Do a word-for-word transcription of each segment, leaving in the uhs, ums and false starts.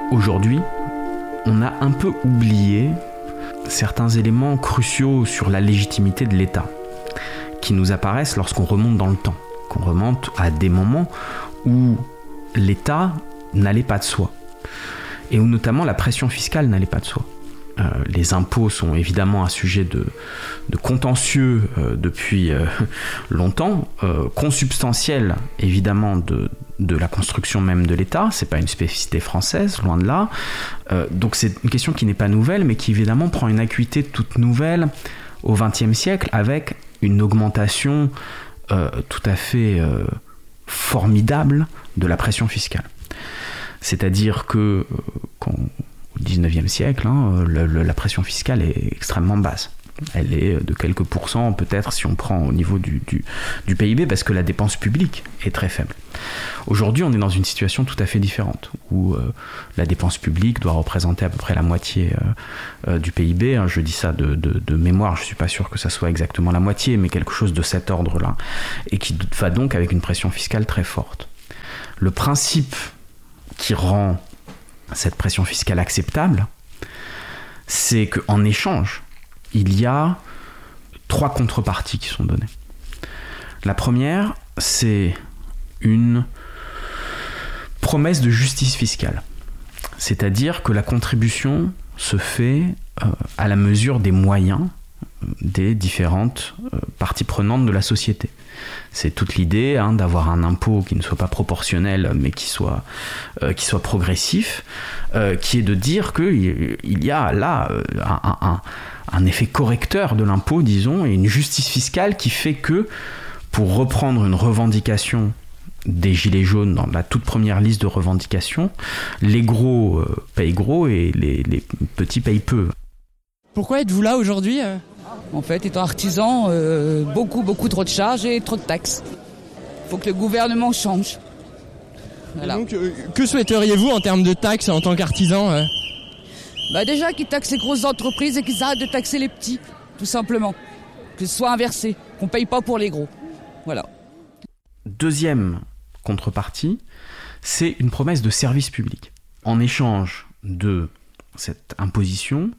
Aujourd'hui, on a un peu oublié certains éléments cruciaux sur la légitimité de l'État, qui nous apparaissent lorsqu'on remonte dans le temps, qu'on remonte à des moments où l'État n'allait pas de soi, et où notamment la pression fiscale n'allait pas de soi. Euh, les impôts sont évidemment un sujet de, de contentieux euh, depuis euh, longtemps, euh, consubstantiel évidemment de, de la construction même de l'État, c'est pas une spécificité française, loin de là. Euh, donc c'est une question qui n'est pas nouvelle, mais qui évidemment prend une acuité toute nouvelle au vingtième siècle, avec une augmentation euh, tout à fait euh, formidable de la pression fiscale. C'est-à-dire que euh, quand au dix-neuvième siècle, hein, le, le, la pression fiscale est extrêmement basse. Elle est de quelques pourcents, peut-être, si on prend au niveau du, du, du P I B, parce que la dépense publique est très faible. Aujourd'hui, on est dans une situation tout à fait différente, où euh, la dépense publique doit représenter à peu près la moitié euh, euh, du P I B. Hein, je dis ça de, de, de mémoire, je ne suis pas sûr que ça soit exactement la moitié, mais quelque chose de cet ordre-là, et qui va donc avec une pression fiscale très forte. Le principe qui rend cette pression fiscale acceptable, c'est qu'en échange, il y a trois contreparties qui sont données. La première, c'est une promesse de justice fiscale. C'est-à-dire que la contribution se fait euh, à la mesure des moyens des différentes euh, parties prenantes de la société. C'est toute l'idée hein, d'avoir un impôt qui ne soit pas proportionnel, mais qui soit, euh, qui soit progressif, euh, qui est de dire qu'il y a là euh, un, un, un effet correcteur de l'impôt, disons, et une justice fiscale qui fait que, pour reprendre une revendication des Gilets jaunes dans la toute première liste de revendications, les gros euh, payent gros et les, les petits payent peu. Pourquoi êtes-vous là aujourd'hui ? En fait, étant artisan, euh, beaucoup, beaucoup trop de charges et trop de taxes. Il faut que le gouvernement change. Voilà. Donc, euh, que souhaiteriez-vous en termes de taxes en tant qu'artisan euh bah Déjà qu'ils taxent les grosses entreprises et qu'ils arrêtent de taxer les petits, tout simplement. Que ce soit inversé, qu'on ne paye pas pour les gros. Voilà. Deuxième contrepartie, c'est une promesse de service public. En échange de cette imposition,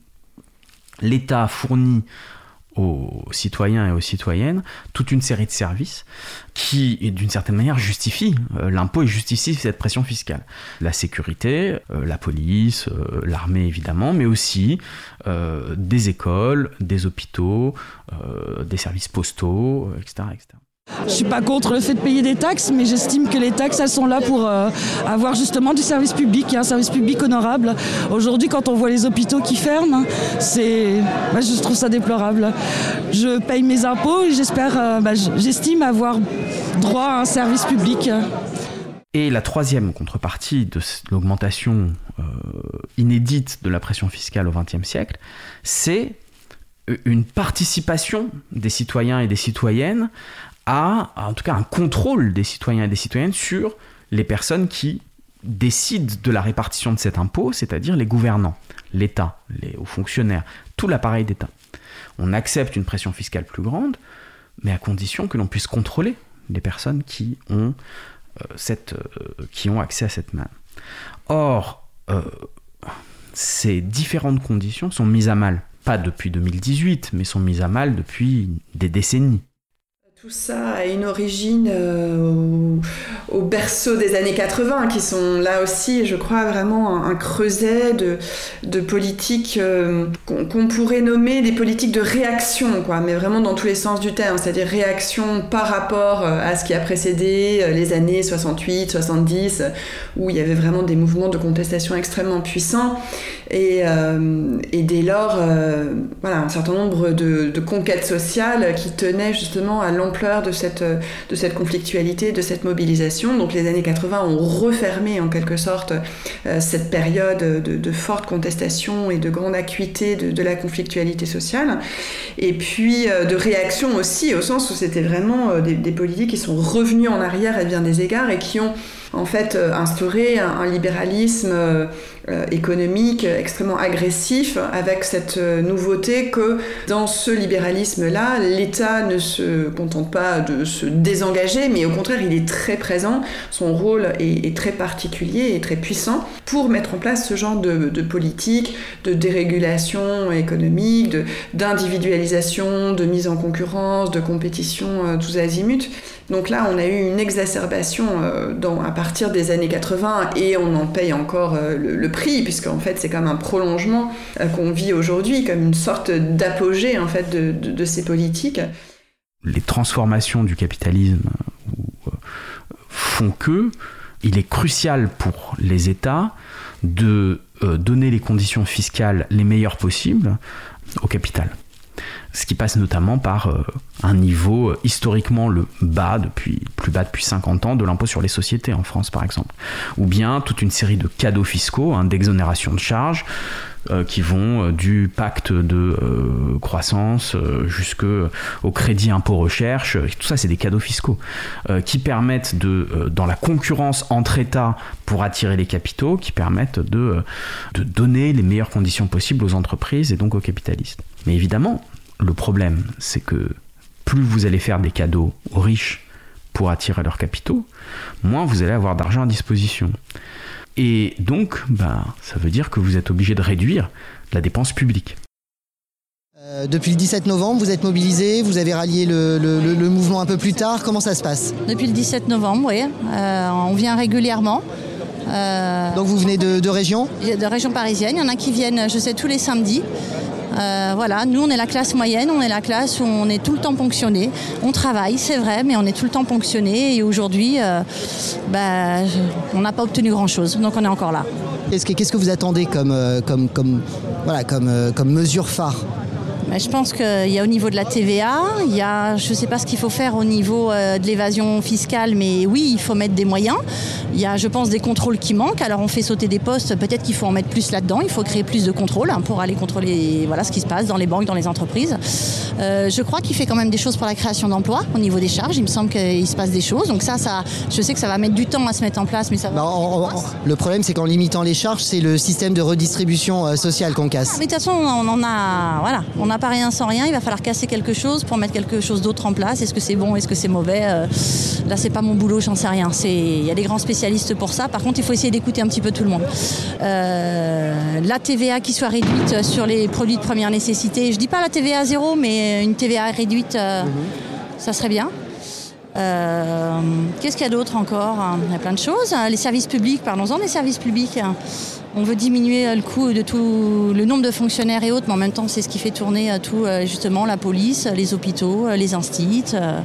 l'État fournit aux citoyens et aux citoyennes toute une série de services qui, d'une certaine manière, justifient euh, l'impôt et justifient cette pression fiscale. La sécurité, euh, la police, euh, l'armée évidemment, mais aussi euh, des écoles, des hôpitaux, euh, des services postaux, et cetera, et cetera. Je suis pas contre le fait de payer des taxes, mais j'estime que les taxes, elles sont là pour euh, avoir justement du service public, un service public honorable. Aujourd'hui, quand on voit les hôpitaux qui ferment, c'est, bah, je trouve ça déplorable. Je paye mes impôts et j'espère, euh, bah, j'estime avoir droit à un service public. Et la troisième contrepartie de l'augmentation euh, inédite de la pression fiscale au vingtième siècle, c'est une participation des citoyens et des citoyennes à, en tout cas, un contrôle des citoyens et des citoyennes sur les personnes qui décident de la répartition de cet impôt, c'est-à-dire les gouvernants, l'État, les hauts fonctionnaires, tout l'appareil d'État. On accepte une pression fiscale plus grande, mais à condition que l'on puisse contrôler les personnes qui ont, euh, cette, euh, qui ont accès à cette manne. Or, euh, ces différentes conditions sont mises à mal, pas depuis deux mille dix-huit, mais sont mises à mal depuis des décennies. Tout ça a une origine euh, au, au berceau des années quatre-vingts, qui sont là aussi, je crois, vraiment un, un creuset de, de politiques euh, qu'on, qu'on pourrait nommer des politiques de réaction, quoi, mais vraiment dans tous les sens du terme, c'est-à-dire réaction par rapport à ce qui a précédé les années soixante-huit, soixante-dix, où il y avait vraiment des mouvements de contestation extrêmement puissants. Et, euh, et dès lors, euh, voilà, un certain nombre de, de conquêtes sociales qui tenaient justement à l'ampleur de cette, de cette conflictualité, de cette mobilisation. Donc les années quatre-vingts ont refermé en quelque sorte euh, cette période de, de forte contestation et de grande acuité de, de la conflictualité sociale. Et puis euh, de réaction aussi, au sens où c'était vraiment euh, des, des politiques qui sont revenues en arrière à bien des égards et qui ont en fait euh, instauré un, un libéralisme euh, euh, économique extrêmement agressif, avec cette euh, nouveauté que dans ce libéralisme-là, l'État ne se contente pas de se désengager, mais au contraire, il est très présent. Son rôle est, est très particulier et très puissant pour mettre en place ce genre de, de politique, de dérégulation économique, de, d'individualisation, de mise en concurrence, de compétition euh, tous azimuts. Donc là, on a eu une exacerbation euh, dans, à partir des années quatre-vingts et on en paye encore euh, le, le prix, puisqu'en fait, c'est comme un prolongement euh, qu'on vit aujourd'hui, comme une sorte d'apogée en fait, de, de, de ces politiques. Les transformations du capitalisme euh, font que il est crucial pour les États de euh, donner les conditions fiscales les meilleures possibles au capital. Ce qui passe notamment par euh, un niveau euh, historiquement le bas, depuis, plus bas depuis cinquante ans, de l'impôt sur les sociétés en France par exemple. Ou bien toute une série de cadeaux fiscaux, hein, d'exonération de charges, euh, qui vont euh, du pacte de euh, croissance euh, jusqu'au crédit impôt recherche. Tout ça, c'est des cadeaux fiscaux euh, qui permettent, de, euh, dans la concurrence entre États pour attirer les capitaux, qui permettent de, euh, de donner les meilleures conditions possibles aux entreprises et donc aux capitalistes. Mais évidemment, le problème, c'est que plus vous allez faire des cadeaux aux riches pour attirer leurs capitaux, moins vous allez avoir d'argent à disposition. Et donc, bah, ça veut dire que vous êtes obligé de réduire la dépense publique. Euh, depuis le dix-sept novembre, vous êtes mobilisés, vous avez rallié le, le, le, le mouvement un peu plus tard. Comment ça se passe ? Depuis le dix-sept novembre, oui. Euh, on vient régulièrement. Euh, Donc vous venez de, de région ? De région parisienne. Il y en a qui viennent, je sais, tous les samedis. Euh, voilà, nous on est la classe moyenne, on est la classe où on est tout le temps ponctionné. On travaille, c'est vrai, mais on est tout le temps ponctionné et aujourd'hui, euh, bah, on n'a pas obtenu grand-chose, donc on est encore là. Qu'est-ce que, qu'est-ce que vous attendez comme, comme, comme, voilà, comme, comme mesure phare ? Mais je pense qu'il y a au niveau de la T V A, il y a, je ne sais pas ce qu'il faut faire au niveau euh, de l'évasion fiscale, mais oui, il faut mettre des moyens. Il y a, je pense, des contrôles qui manquent. Alors on fait sauter des postes, peut-être qu'il faut en mettre plus là-dedans. Il faut créer plus de contrôles hein, pour aller contrôler voilà, ce qui se passe dans les banques, dans les entreprises. Euh, je crois qu'il fait quand même des choses pour la création d'emplois au niveau des charges. Il me semble qu'il se passe des choses. Donc ça, ça, je sais que ça va mettre du temps à se mettre en place, mais ça va. Non, on, on, le problème, c'est qu'en limitant les charges, c'est le système de redistribution euh, sociale qu'on casse. Mais de toute façon, on en a, voilà, on n'a pas rien sans rien. Il va falloir casser quelque chose pour mettre quelque chose d'autre en place. Est-ce que c'est bon, est-ce que c'est mauvais ? euh, Là, c'est pas mon boulot, j'en sais rien. C'est, il y a des grands spécialistes pour ça. Par contre, il faut essayer d'écouter un petit peu tout le monde. Euh, la T V A qui soit réduite sur les produits de première nécessité. Je dis pas la T V A zéro, mais une T V A réduite, euh, mmh. ça serait bien. Euh, qu'est-ce qu'il y a d'autre encore ? Il y a plein de choses. Les services publics, parlons-en des services publics. On veut diminuer le coût de tout le nombre de fonctionnaires et autres, mais en même temps, c'est ce qui fait tourner tout, justement, la police, les hôpitaux, les instituts,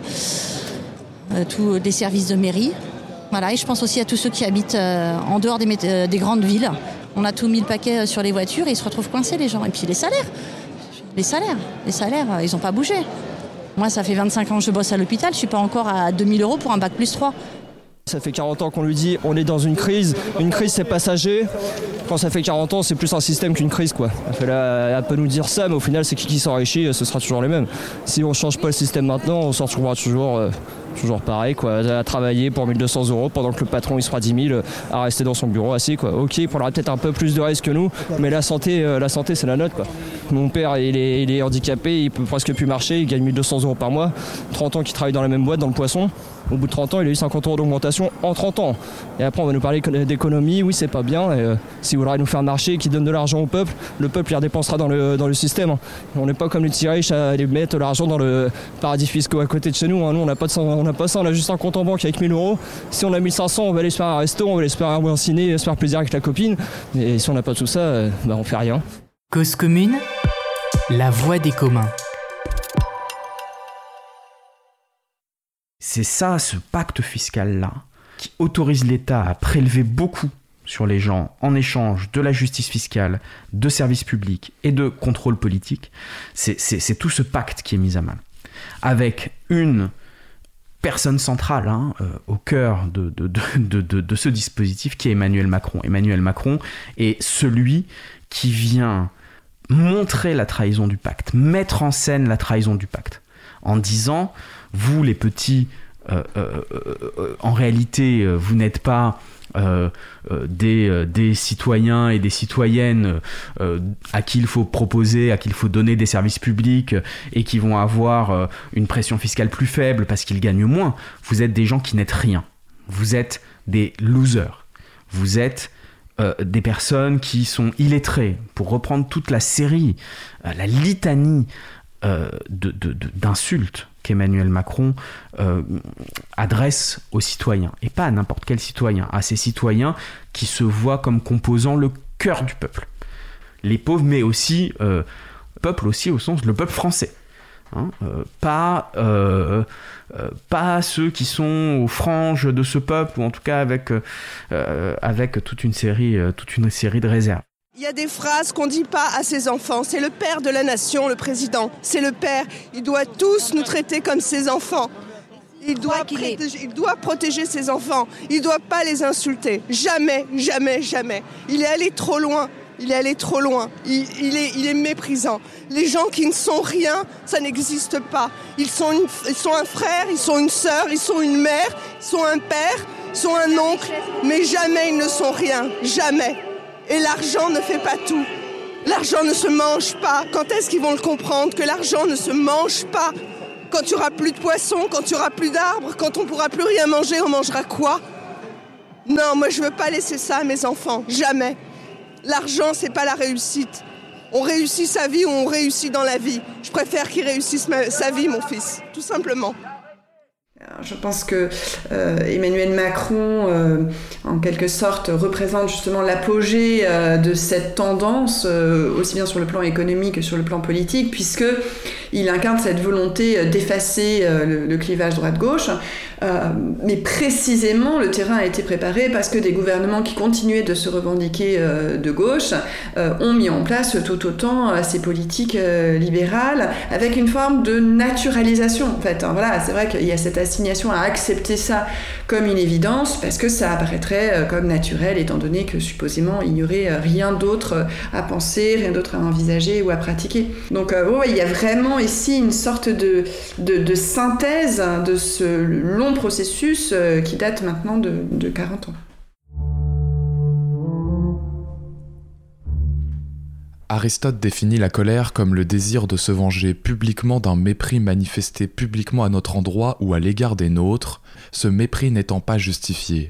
tous les services de mairie. Voilà, et je pense aussi à tous ceux qui habitent en dehors des, des grandes villes. On a tout mis le paquet sur les voitures et ils se retrouvent coincés, les gens. Et puis les salaires, les salaires, les salaires, ils n'ont pas bougé. Moi, ça fait vingt-cinq ans que je bosse à l'hôpital, je ne suis pas encore à deux mille euros pour un bac plus trois. Ça fait quarante ans qu'on lui dit on est dans une crise, une crise c'est passager. Quand ça fait quarante ans, c'est plus un système qu'une crise quoi. Elle, elle peut nous dire ça, mais au final c'est qui qui s'enrichit, ce sera toujours les mêmes. Si on change pas le système maintenant, on se retrouvera toujours, euh, toujours pareil quoi, à travailler pour mille deux cents euros pendant que le patron il sera dix mille, à rester dans son bureau assis quoi. Ok, il prendra peut-être un peu plus de risques que nous, mais la santé, euh, la santé c'est la nôtre quoi. Mon père il est, il est handicapé, il peut presque plus marcher, il gagne mille deux cents euros par mois, trente ans qu'il travaille dans la même boîte dans le poisson. Au bout de trente ans, il a eu cinquante euros d'augmentation en trente ans. Et après, on va nous parler d'économie. Oui, c'est pas bien. Et, euh, si vous voudrez nous faire marcher, qui donne de l'argent au peuple, le peuple il redépensera dans le, dans le système. Hein. On n'est pas comme les petits riches à aller mettre l'argent dans le paradis fiscaux à côté de chez nous. Hein. Nous, on n'a pas, pas ça. On a juste un compte en banque avec mille euros. Si on a mille cinq cents, on va aller se faire un resto, on va aller se faire un bon ciné, se faire plaisir avec la copine. Et si on n'a pas tout ça, euh, bah, on fait rien. Cause commune, la voix des communs. C'est ça, ce pacte fiscal-là, qui autorise l'État à prélever beaucoup sur les gens en échange de la justice fiscale, de services publics et de contrôle politique. C'est, c'est, c'est tout ce pacte qui est mis à mal. Avec une personne centrale hein, euh, au cœur de, de, de, de, de, de ce dispositif qui est Emmanuel Macron. Emmanuel Macron est celui qui vient montrer la trahison du pacte, mettre en scène la trahison du pacte, en disant... Vous, les petits euh, euh, euh, en réalité, euh, vous n'êtes pas euh, euh, des, euh, des citoyens et des citoyennes euh, à qui il faut proposer, à qui il faut donner des services publics euh, et qui vont avoir euh, une pression fiscale plus faible parce qu'ils gagnent moins. Vous êtes des gens qui n'êtes rien. Vous êtes des losers. Vous êtes euh, des personnes qui sont illettrées. Pour reprendre toute la série, euh, la litanie euh, de, de, de, d'insultes qu'Emmanuel Macron euh, adresse aux citoyens, et pas à n'importe quel citoyen, à ces citoyens qui se voient comme composant le cœur du peuple. Les pauvres, mais aussi, euh, peuple aussi au sens, le peuple français. Hein, euh, pas, euh, euh, pas ceux qui sont aux franges de ce peuple, ou en tout cas avec, euh, avec toute une série, euh, toute une série de réserves. Il y a des phrases qu'on ne dit pas à ses enfants. C'est le père de la nation, le président. C'est le père. Il doit tous nous traiter comme ses enfants. Il doit, protéger, il doit protéger ses enfants. Il ne doit pas les insulter. Jamais, jamais, jamais. Il est allé trop loin. Il est allé trop loin. Il, il, est, il est méprisant. Les gens qui ne sont rien, ça n'existe pas. Ils sont, une, ils sont un frère, ils sont une sœur, ils sont une mère, ils sont un père, ils sont un oncle. Mais jamais ils ne sont rien. Jamais. Et l'argent ne fait pas tout. L'argent ne se mange pas. Quand est-ce qu'ils vont le comprendre, que l'argent ne se mange pas? Quand tu auras plus de poissons, quand tu auras plus d'arbres, quand on pourra plus rien manger, on mangera quoi? Non, moi je veux pas laisser ça à mes enfants. Jamais. L'argent, c'est pas la réussite. On réussit sa vie ou on réussit dans la vie. Je préfère qu'il réussisse ma, sa vie, mon fils. Tout simplement. Je pense que euh, Emmanuel Macron, euh, en quelque sorte, représente justement l'apogée euh, de cette tendance, euh, aussi bien sur le plan économique que sur le plan politique, puisqu'il incarne cette volonté d'effacer euh, le, le clivage droite-gauche. Euh, mais précisément, le terrain a été préparé parce que des gouvernements qui continuaient de se revendiquer euh, de gauche euh, ont mis en place tout autant euh, ces politiques euh, libérales, avec une forme de naturalisation, en fait. Alors, voilà, c'est vrai qu'il y a cette assignation à accepter ça comme une évidence, parce que ça apparaîtrait euh, comme naturel, étant donné que supposément il n'y aurait euh, rien d'autre à penser, rien d'autre à envisager ou à pratiquer. Donc euh, ouais, il y a vraiment ici une sorte de, de, de synthèse de ce long processus euh, qui date maintenant de, de quarante ans. Aristote définit la colère comme le désir de se venger publiquement d'un mépris manifesté publiquement à notre endroit ou à l'égard des nôtres, ce mépris n'étant pas justifié.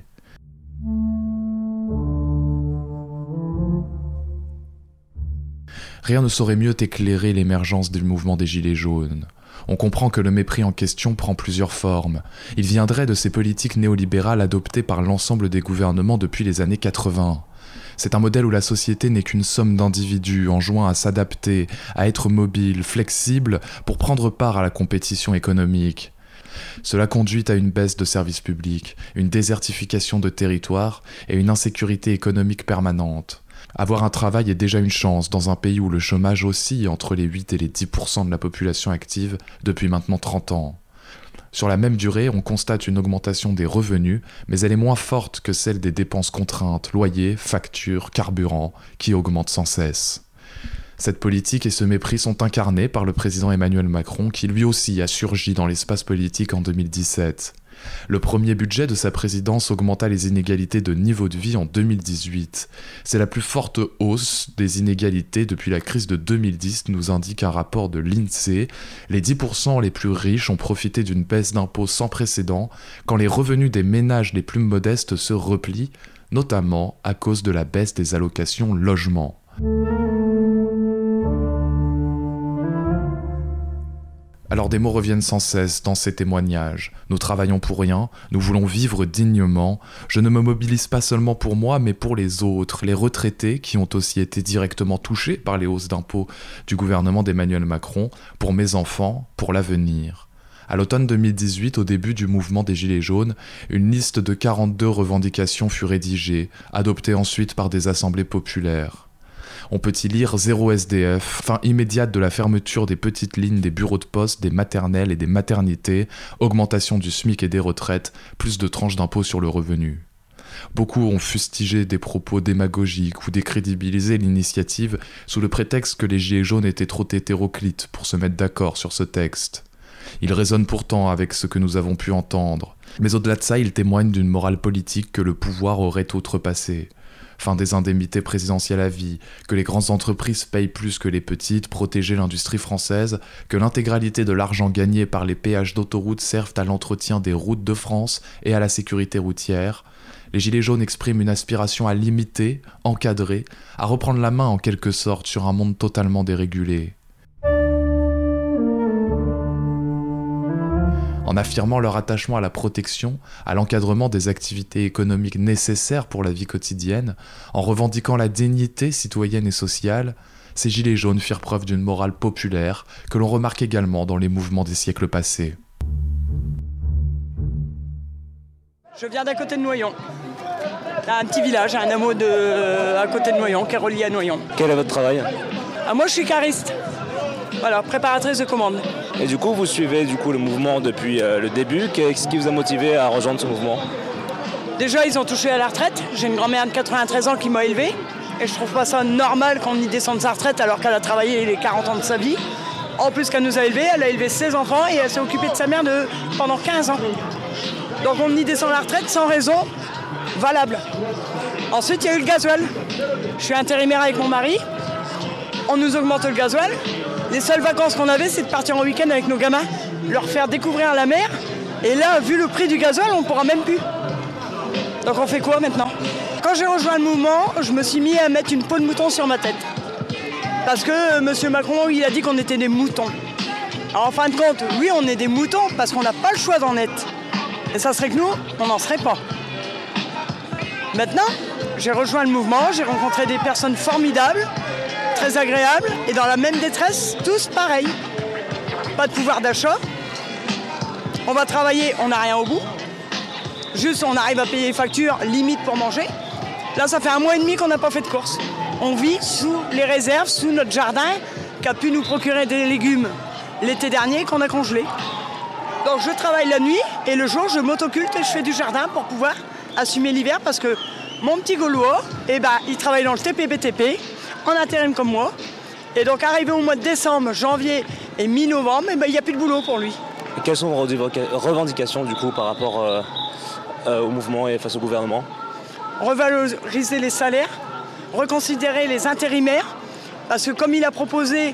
Rien ne saurait mieux éclairer l'émergence du mouvement des Gilets jaunes. On comprend que le mépris en question prend plusieurs formes. Il viendrait de ces politiques néolibérales adoptées par l'ensemble des gouvernements depuis les années quatre-vingts. C'est un modèle où la société n'est qu'une somme d'individus enjoints à s'adapter, à être mobile, flexible pour prendre part à la compétition économique. Cela conduit à une baisse de services publics, une désertification de territoires et une insécurité économique permanente. Avoir un travail est déjà une chance dans un pays où le chômage oscille entre les huit et les dix pour cent de la population active depuis maintenant trente ans. Sur la même durée, on constate une augmentation des revenus, mais elle est moins forte que celle des dépenses contraintes, loyers, factures, carburant, qui augmentent sans cesse. Cette politique et ce mépris sont incarnés par le président Emmanuel Macron, qui lui aussi a surgi dans l'espace politique en deux mille dix-sept. Le premier budget de sa présidence augmenta les inégalités de niveau de vie en deux mille dix-huit. C'est la plus forte hausse des inégalités depuis la crise de deux mille dix, nous indique un rapport de l'INSEE. Les dix pour cent les plus riches ont profité d'une baisse d'impôts sans précédent, quand les revenus des ménages les plus modestes se replient, notamment à cause de la baisse des allocations logement. Alors des mots reviennent sans cesse dans ces témoignages. Nous travaillons pour rien, nous voulons vivre dignement. Je ne me mobilise pas seulement pour moi, mais pour les autres, les retraités qui ont aussi été directement touchés par les hausses d'impôts du gouvernement d'Emmanuel Macron, pour mes enfants, pour l'avenir. À l'automne deux mille dix-huit, au début du mouvement des Gilets jaunes, une liste de quarante-deux revendications fut rédigée, adoptée ensuite par des assemblées populaires. On peut y lire zéro S D F, fin immédiate de la fermeture des petites lignes des bureaux de poste, des maternelles et des maternités, augmentation du SMIC et des retraites, plus de tranches d'impôts sur le revenu. Beaucoup ont fustigé des propos démagogiques ou décrédibilisé l'initiative sous le prétexte que les Gilets jaunes étaient trop hétéroclites pour se mettre d'accord sur ce texte. Il résonne pourtant avec ce que nous avons pu entendre. Mais au-delà de ça, il témoigne d'une morale politique que le pouvoir aurait outrepassée. Fin des indemnités présidentielles à vie, que les grandes entreprises payent plus que les petites, protéger l'industrie française, que l'intégralité de l'argent gagné par les péages d'autoroutes servent à l'entretien des routes de France et à la sécurité routière. Les Gilets jaunes expriment une aspiration à limiter, encadrer, à reprendre la main en quelque sorte sur un monde totalement dérégulé. En affirmant leur attachement à la protection, à l'encadrement des activités économiques nécessaires pour la vie quotidienne, en revendiquant la dignité citoyenne et sociale, ces Gilets jaunes firent preuve d'une morale populaire que l'on remarque également dans les mouvements des siècles passés. Je viens d'à côté de Noyon. Un petit village, un hameau de... à côté de Noyon, qui est relié à Noyon. Quel est votre travail ? Ah, moi, je suis cariste. Voilà, préparatrice de commande. Et du coup, vous suivez du coup, le mouvement depuis euh, le début. Qu'est-ce qui vous a motivé à rejoindre ce mouvement ? Déjà, ils ont touché à la retraite. J'ai une grand-mère de quatre-vingt-treize ans qui m'a élevée. Et je trouve pas ça normal qu'on y descende sa retraite alors qu'elle a travaillé les quarante ans de sa vie. En plus qu'elle nous a élevés, elle a élevé ses enfants et elle s'est occupée de sa mère de... pendant quinze ans. Donc on y descend la retraite sans raison valable. Ensuite, il y a eu le gasoil. Je suis intérimaire avec mon mari. On nous augmente le gasoil. Les seules vacances qu'on avait, c'est de partir en week-end avec nos gamins, leur faire découvrir la mer. Et là, vu le prix du gasoil, on ne pourra même plus. Donc on fait quoi maintenant ? Quand j'ai rejoint le mouvement, je me suis mis à mettre une peau de mouton sur ma tête. Parce que M. Macron, il a dit qu'on était des moutons. Alors en fin de compte, oui, on est des moutons parce qu'on n'a pas le choix d'en être. Et ça serait que nous, on n'en serait pas. Maintenant, j'ai rejoint le mouvement, j'ai rencontré des personnes formidables, très agréables, et dans la même détresse, tous pareils. Pas de pouvoir d'achat. On va travailler, on n'a rien au bout. Juste, on arrive à payer les factures, limite pour manger. Là, ça fait un mois et demi qu'on n'a pas fait de course. On vit sous les réserves, sous notre jardin, qui a pu nous procurer des légumes l'été dernier qu'on a congelés. Donc je travaille la nuit et le jour, je m'autoculte et je fais du jardin pour pouvoir assumer l'hiver parce que mon petit Gaulois, eh ben, il travaille dans le T P B T P, en intérim comme moi. Et donc arrivé au mois de décembre, janvier et mi-novembre, eh ben, il n'y a plus de boulot pour lui. Et quelles sont vos revendications du coup par rapport euh, euh, au mouvement et face au gouvernement ? Revaloriser les salaires, reconsidérer les intérimaires, parce que comme il a proposé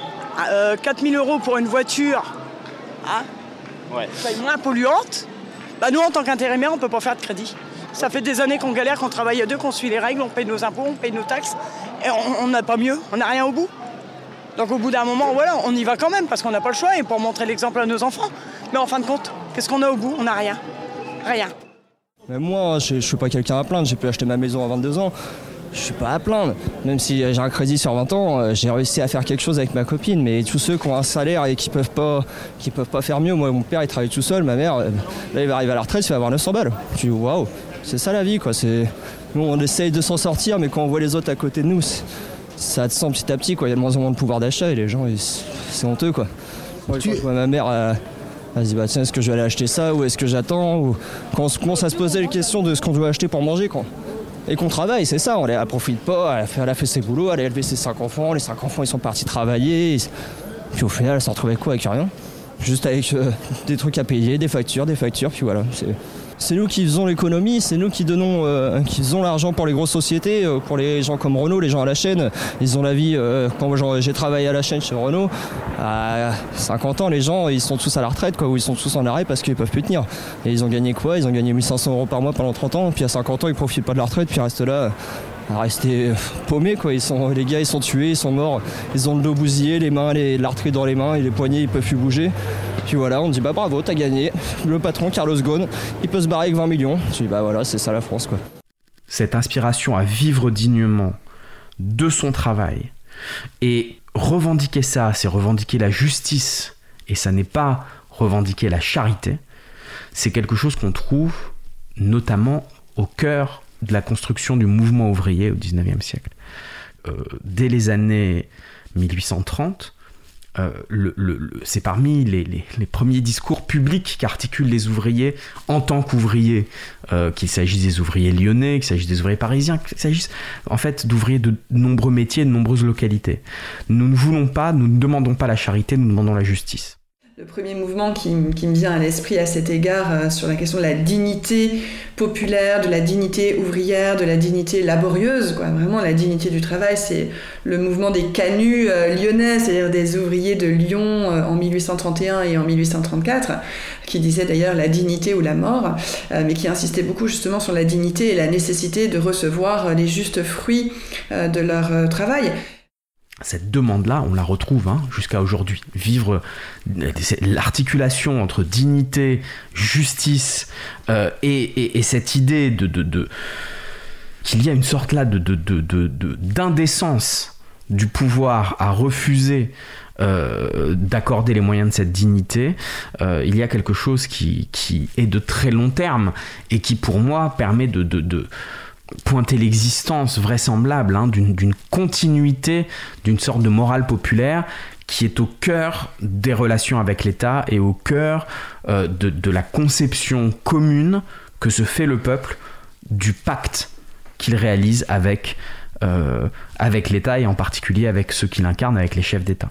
euh, quatre mille euros pour une voiture, hein, ouais. moins polluante, bah nous en tant qu'intérimaires on ne peut pas faire de crédit. Ça fait des années qu'on galère, qu'on travaille à deux, qu'on suit les règles, on paye nos impôts, on paye nos taxes, et on n'a pas mieux, on n'a rien au bout. Donc au bout d'un moment, voilà, on y va quand même parce qu'on n'a pas le choix et pour montrer l'exemple à nos enfants. Mais en fin de compte, qu'est-ce qu'on a au bout ? On n'a rien. Rien. Mais moi, je ne suis pas quelqu'un à plaindre, j'ai pu acheter ma maison à vingt-deux ans. Je suis pas à plaindre, même si j'ai un crédit sur vingt ans, j'ai réussi à faire quelque chose avec ma copine, mais tous ceux qui ont un salaire et qui peuvent pas, qui peuvent pas faire mieux, moi mon père il travaille tout seul, ma mère, là il va arriver à la retraite, il va avoir neuf cents balles. Je dis waouh, c'est ça la vie quoi, c'est... Nous on essaye de s'en sortir, mais quand on voit les autres à côté de nous, ça descend petit à petit quoi, il y a de moins en moins de pouvoir d'achat et les gens, c'est honteux quoi. Moi, tu... quand je vois ma mère... Euh... Elle se dit bah tiens, est-ce que je vais aller acheter ça ou est-ce que j'attends ou... Quand on commence à se poser la question de ce qu'on doit acheter pour manger quoi. Et qu'on travaille, c'est ça, on ne profite pas, elle a, fait, elle a fait ses boulots, elle a élevé ses cinq enfants, les cinq enfants ils sont partis travailler, puis au final elle s'en retrouve avec quoi ? Avec rien, juste avec euh, des trucs à payer, des factures, des factures, puis voilà. C'est, c'est nous qui faisons l'économie, c'est nous qui donnons euh, qui faisons l'argent pour les grosses sociétés, euh, pour les gens comme Renault, les gens à la chaîne, ils ont la vie, euh, quand genre, j'ai travaillé à la chaîne chez Renault, à cinquante ans les gens ils sont tous à la retraite quoi, ou ils sont tous en arrêt parce qu'ils peuvent plus tenir. Et ils ont gagné quoi ? Ils ont gagné mille cinq cents euros par mois pendant trente ans, puis à cinquante ans ils profitent pas de la retraite, puis ils restent là à rester paumés quoi. Ils sont, les gars ils sont tués, ils sont morts, ils ont le dos bousillé, les mains, les, l'arthrite dans les mains et les poignets ils peuvent plus bouger. Puis voilà, on dit bah bravo, t'as gagné. Le patron Carlos Ghosn, il peut se barrer avec vingt millions. Je dis bah voilà, c'est ça la France quoi. Cette inspiration à vivre dignement de son travail et revendiquer ça, c'est revendiquer la justice et ça n'est pas revendiquer la charité. C'est quelque chose qu'on trouve notamment au cœur de la construction du mouvement ouvrier au dix-neuvième siècle. Euh, dès les années mille huit cent trente, Euh, le, le, le, c'est parmi les, les, les premiers discours publics qu'articulent les ouvriers en tant qu'ouvriers, euh, qu'il s'agisse des ouvriers lyonnais, qu'il s'agisse des ouvriers parisiens, qu'il s'agisse en fait d'ouvriers de nombreux métiers, de nombreuses localités. Nous ne voulons pas, nous ne demandons pas la charité, nous demandons la justice. Le premier mouvement qui, qui me vient à l'esprit à cet égard euh, sur la question de la dignité populaire, de la dignité ouvrière, de la dignité laborieuse, quoi. Vraiment la dignité du travail, c'est le mouvement des canuts euh, lyonnais, c'est-à-dire des ouvriers de Lyon euh, en mille huit cent trente et un et en mille huit cent trente-quatre, qui disaient d'ailleurs la dignité ou la mort, euh, mais qui insistaient beaucoup justement sur la dignité et la nécessité de recevoir les justes fruits euh, de leur euh, travail. Cette demande-là, on la retrouve hein, jusqu'à aujourd'hui. Vivre l'articulation entre dignité, justice euh, et, et, et cette idée de, de, de, qu'il y a une sorte là de, de, de, de, de, d'indécence du pouvoir à refuser euh, d'accorder les moyens de cette dignité, euh, il y a quelque chose qui, qui est de très long terme et qui pour moi permet de... de, de pointer l'existence vraisemblable hein, d'une, d'une continuité, d'une sorte de morale populaire qui est au cœur des relations avec l'État et au cœur euh, de, de la conception commune que se fait le peuple du pacte qu'il réalise avec, euh, avec l'État et en particulier avec ceux qui l'incarnent, avec les chefs d'État.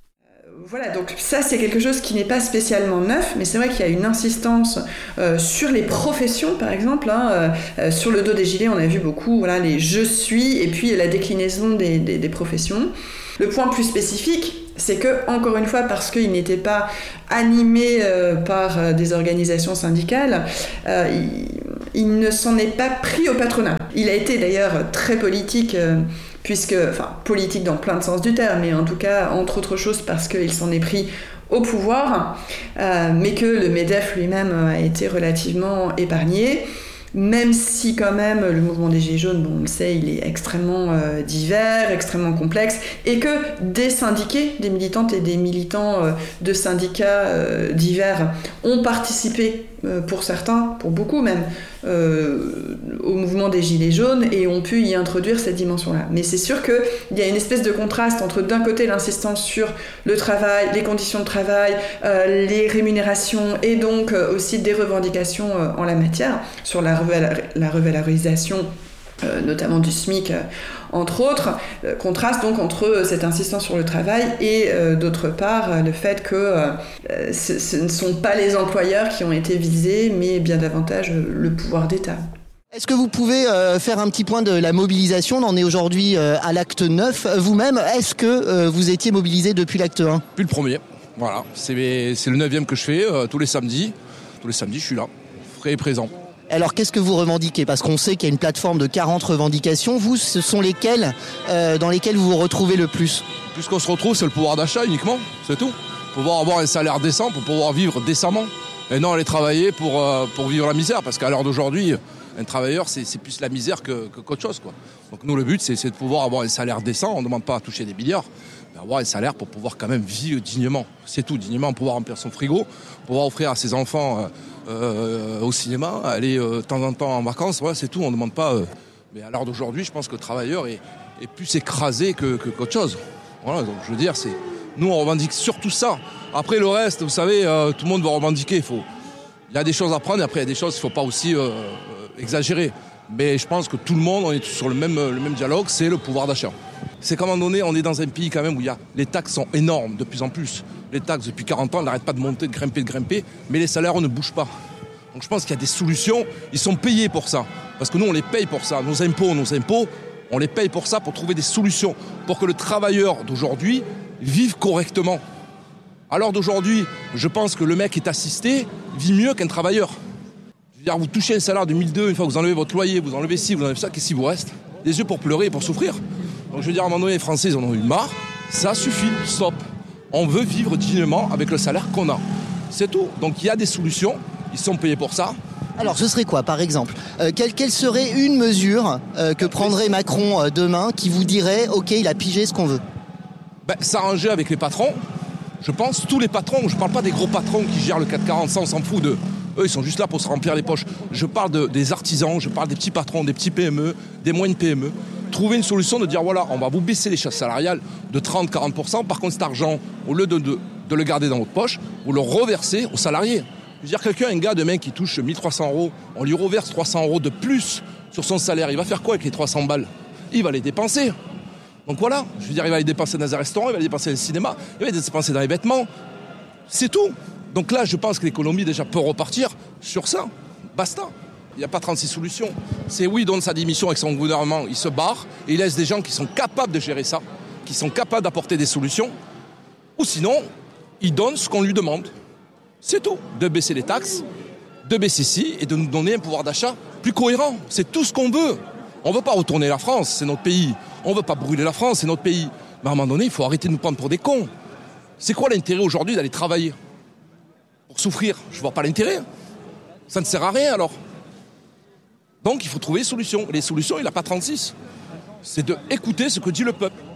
Voilà, donc ça c'est quelque chose qui n'est pas spécialement neuf, mais c'est vrai qu'il y a une insistance euh, sur les professions par exemple, hein, euh, sur le dos des gilets on a vu beaucoup voilà, les je suis et puis la déclinaison des, des, des professions. Le point plus spécifique, c'est que, encore une fois, parce qu'il n'était pas animé euh, par euh, des organisations syndicales, euh, il, il ne s'en est pas pris au patronat. Il a été d'ailleurs très politique, euh, puisque, enfin, politique dans plein de sens du terme, mais en tout cas, entre autres choses, parce qu'il s'en est pris au pouvoir, euh, mais que le MEDEF lui-même a été relativement épargné. Même si quand même le mouvement des Gilets jaunes, bon, on le sait, il est extrêmement euh, divers, extrêmement complexe, et que des syndiqués, des militantes et des militants euh, de syndicats euh, divers ont participé, euh, pour certains, pour beaucoup même, euh, au mouvement des Gilets jaunes et ont pu y introduire cette dimension-là. Mais c'est sûr qu'il y a une espèce de contraste entre d'un côté l'insistance sur le travail, les conditions de travail, euh, les rémunérations et donc euh, aussi des revendications euh, en la matière, sur la la revalorisation euh, notamment du SMIC euh, entre autres, euh, contraste donc entre cette insistance sur le travail et euh, d'autre part euh, le fait que euh, ce, ce ne sont pas les employeurs qui ont été visés mais bien davantage euh, le pouvoir d'État. Est-ce que vous pouvez euh, faire un petit point de la mobilisation ? On en est aujourd'hui euh, à l'acte neuf. Vous-même, est-ce que euh, vous étiez mobilisé depuis l'acte un ? Depuis le premier, voilà. C'est, c'est le neuvième que je fais euh, tous les samedis. Tous les samedis, je suis là, frais et présent. Alors qu'est-ce que vous revendiquez ? Parce qu'on sait qu'il y a une plateforme de quarante revendications. Vous, ce sont lesquelles euh, dans lesquelles vous vous retrouvez le plus ? Tout ce qu'on se retrouve, c'est le pouvoir d'achat uniquement, c'est tout. Pouvoir avoir un salaire décent pour pouvoir vivre décemment. Et non aller travailler pour, euh, pour vivre la misère. Parce qu'à l'heure d'aujourd'hui, un travailleur, c'est, c'est plus la misère que, que, qu'autre chose, quoi. Donc nous, le but, c'est, c'est de pouvoir avoir un salaire décent. On ne demande pas à toucher des milliards, mais avoir un salaire pour pouvoir quand même vivre dignement. C'est tout, dignement, pouvoir remplir son frigo, pouvoir offrir à ses enfants... Euh, Euh, au cinéma, aller euh, de temps en temps en vacances, voilà, c'est tout, on ne demande pas. Euh, mais à l'heure d'aujourd'hui, je pense que le travailleur est, est plus écrasé que, que, qu'autre chose. Voilà, donc je veux dire, c'est, nous on revendique surtout ça. Après le reste, vous savez, euh, tout le monde va revendiquer. Il faut, il y a des choses à prendre et après il y a des choses qu'il ne faut pas aussi euh, euh, exagérer. Mais je pense que tout le monde, on est sur le même, le même dialogue, c'est le pouvoir d'achat. C'est qu'à un moment donné, on est dans un pays quand même où il y a, les taxes sont énormes de plus en plus. Les taxes, depuis quarante ans, elles n'arrêtent pas de monter, de grimper, de grimper, mais les salaires, on ne bouge pas. Donc je pense qu'il y a des solutions, ils sont payés pour ça. Parce que nous, on les paye pour ça. Nos impôts, nos impôts, on les paye pour ça, pour trouver des solutions, pour que le travailleur d'aujourd'hui vive correctement. À l'heure d'aujourd'hui, je pense que le mec qui est assisté vit mieux qu'un travailleur. Je veux dire, vous touchez un salaire de mille deux, une fois que vous enlevez votre loyer, vous enlevez ci, vous enlevez ça, qu'est-ce qui vous reste ? Des yeux pour pleurer et pour souffrir. Donc je veux dire, à un moment donné, les Français, ils en ont eu marre. Ça suffit, stop. On veut vivre dignement avec le salaire qu'on a. C'est tout. Donc il y a des solutions, ils sont payés pour ça. Alors ce serait quoi par exemple euh, quelle, quelle serait une mesure euh, que prendrait Macron euh, demain qui vous dirait ok, il a pigé ce qu'on veut ? Ben, s'arranger avec les patrons, je pense, tous les patrons, je ne parle pas des gros patrons qui gèrent le quatre quarante, ça on s'en fout d'eux. Eux ils sont juste là pour se remplir les poches. Je parle de, des artisans, je parle des petits patrons, des petits P M E, des moyennes P M E. Trouver une solution de dire voilà, on va vous baisser les charges salariales de trente à quarante pour cent. Par contre, cet argent, au lieu de, de, de le garder dans votre poche, vous le reversez aux salariés. Je veux dire, quelqu'un, un gars demain qui touche mille trois cents euros, on lui reverse trois cents euros de plus sur son salaire. Il va faire quoi avec les trois cents balles ? Il va les dépenser. Donc voilà, je veux dire, il va les dépenser dans un restaurant, il va les dépenser dans le cinéma, il va les dépenser dans les vêtements. C'est tout. Donc là, je pense que l'économie déjà peut repartir sur ça. Basta. Il n'y a pas trente-six solutions. C'est oui, il donne sa démission avec son gouvernement, il se barre et il laisse des gens qui sont capables de gérer ça, qui sont capables d'apporter des solutions. Ou sinon, il donne ce qu'on lui demande. C'est tout. De baisser les taxes, de baisser ci et de nous donner un pouvoir d'achat plus cohérent. C'est tout ce qu'on veut. On ne veut pas retourner la France, c'est notre pays. On ne veut pas brûler la France, c'est notre pays. Mais à un moment donné, il faut arrêter de nous prendre pour des cons. C'est quoi l'intérêt aujourd'hui d'aller travailler pour souffrir? Je ne vois pas l'intérêt. Ça ne sert à rien alors. Donc il faut trouver des solutions. Les solutions, il n'a pas trente-six. C'est d'écouter ce que dit le peuple.